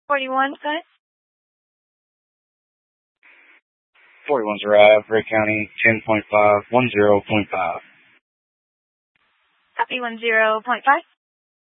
41 set. 41's arrived, Ray County, 10.5, 10.5. Copy 10.5.